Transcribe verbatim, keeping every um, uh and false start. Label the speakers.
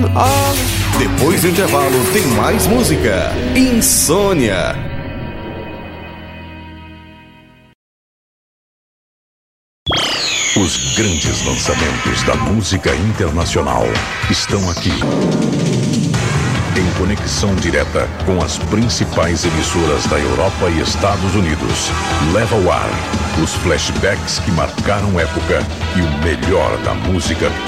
Speaker 1: Depois do intervalo tem mais música. Insônia.
Speaker 2: Os grandes lançamentos da música internacional estão aqui. Em conexão direta com as principais emissoras da Europa e Estados Unidos. Leva ao ar os flashbacks que marcaram época e o melhor da música